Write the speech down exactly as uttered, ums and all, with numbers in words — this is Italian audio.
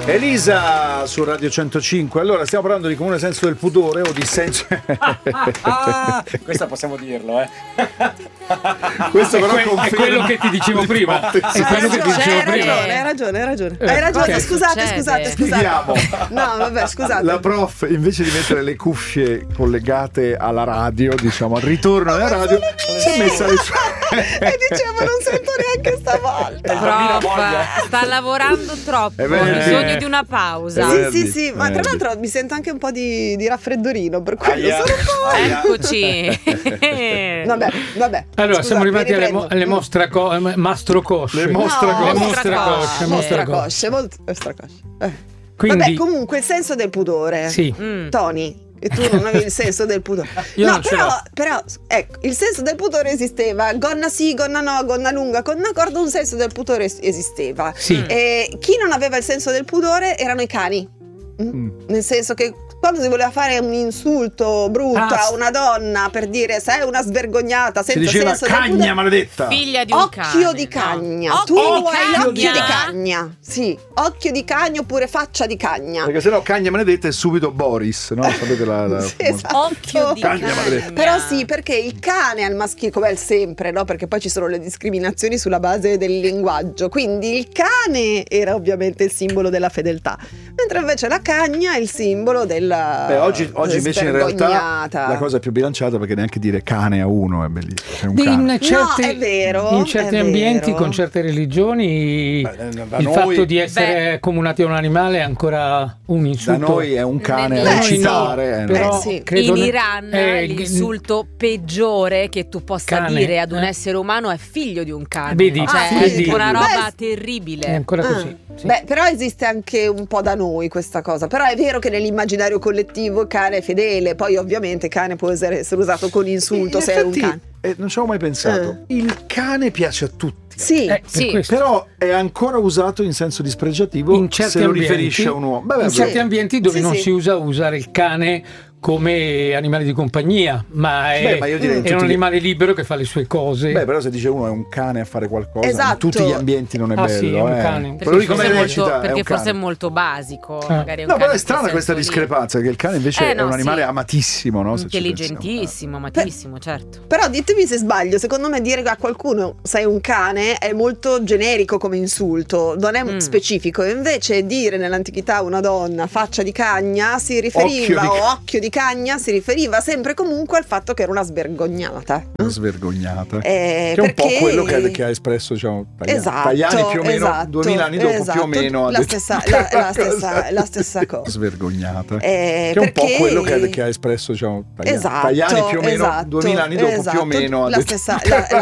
Elisa su Radio centocinque. Allora, stiamo parlando di comune senso del pudore o di senso. ah, ah, ah, questa possiamo dirlo, eh. Questo però è, que- è quello che ti dicevo prima. È quello che ti dicevo hai prima. ragione, hai ragione, hai ragione. Hai ragione, okay. scusate, Succede. scusate, scusate. Spieghiamo. No, vabbè, scusate. La prof, invece di mettere le cuffie collegate alla radio, diciamo al ritorno alla radio, si è messa le sue. E dicevo, non sento neanche stavolta. Prof, sta lavorando troppo, È ha venerdì. bisogno di una pausa. È Sì, sì, sì, ma tra venerdì. l'altro mi sento anche un po' di, di raffreddorino, per quello Aia. sono un po'. Aia. Eccoci. Vabbè, vabbè. Allora, Scusate, siamo arrivati mi alle, riprendo. mo- alle mostra co- eh, mastrocosce. Le mostra No, cosce. Le mostra mostracosce, cosce. mostracosce. Mostracosce, molto mostracosce. Eh. Quindi, Vabbè, comunque il senso del pudore. sì. Mm. Tony, e tu non avevi il senso del pudore. Io no, non ce però, l'ho. però, ecco, il senso del pudore esisteva. Gonna sì, gonna no, gonna lunga, gonna corda, un senso del pudore es- esisteva. Sì. E chi non aveva il senso del pudore erano i cani. Mm? Mm. Nel senso che quando si voleva fare un insulto brutto Ah, a una donna per dire sei una svergognata Si senza diceva senso del cagna pudore, maledetta. Figlia di un cane. occhio di cagna, No. tu Occhio hai di occhio di cagna? cagna, sì, occhio di cagna oppure faccia di cagna. Perché sennò cagna maledetta è subito Boris, no? Sapete la, la Sì, esatto. Occhio di Cagna, cagna. maledetta. Però sì, perché il cane al maschile, come è sempre, no? Perché poi ci sono le discriminazioni sulla base del linguaggio. Quindi il cane era ovviamente il simbolo della fedeltà, mentre invece la cagna è il simbolo della. Beh, oggi, oggi invece in realtà svergognata. la cosa è più bilanciata, perché neanche dire cane a uno è bellissimo. C'è un In cane. certi, è vero, in certi è ambienti, vero. con certe religioni, Beh, da il noi- fatto di essere Beh. comunati a un animale è ancora un Da insulto. noi è un cane Beh, a Noi recitare. no, eh, no? però Eh, sì. credo In ne- Iran eh, l'insulto peggiore che tu possa cane, dire ad un eh. essere umano è figlio di un cane. Vedi, cioè, ah, è sì, tipo una beh, roba sì. terribile. è ancora Ah. così. sì. Beh, però esiste anche un po' da noi questa cosa. Però è vero che nell'immaginario collettivo il cane è fedele. Poi ovviamente cane può essere, essere usato con insulto In se è un effetti, cane. eh, non ci avevo mai pensato. Il cane piace a tutti. Sì, Eh, per Sì. questo. Però è ancora usato in senso dispregiativo in certi se lo ambienti, riferisce a un uomo. Beh, beh, in beh. certi ambienti dove Sì, non sì. si usa usare il cane come animale di compagnia, ma è, Beh, ma io direi in è tutti un gli- animale libero che fa le sue cose. Beh, però se dice uno è un cane a fare qualcosa, Esatto. in tutti gli ambienti non è Ah, bello. sì, è un eh. cane. Quello lì Perché, come forse, è recita molto, è perché un forse è cane. molto basico. Ah. Magari un No, però cane è strana in quel questa senso lì. discrepanza, che il cane invece Eh, è no, un animale sì. amatissimo, no? Se ci Intelligentissimo, amatissimo, certo. però ditemi se sbaglio. Secondo me dire a qualcuno sei un cane è molto generico come insulto, non è Mm. specifico. E invece dire nell'antichità a una donna faccia di cagna si riferiva, Occhio di- o occhio di cagna si riferiva sempre comunque al fatto che era una svergognata. pensiamo. Svergognata. Eh, Che è un po' perché- quello che, che ha espresso, diciamo, Tajani. Esatto, Tajani più o meno esatto, duemila anni dopo, esatto. più o meno ha La detto stessa- quella la- la cosa. stessa- la stessa cosa. Svergognata. Eh, che è un po' perché- quello che, che ha espresso, diciamo, Tajani. Esatto, Tajani più o meno esatto, duemila anni dopo, più o esatto. meno ha la detto stessa, la, la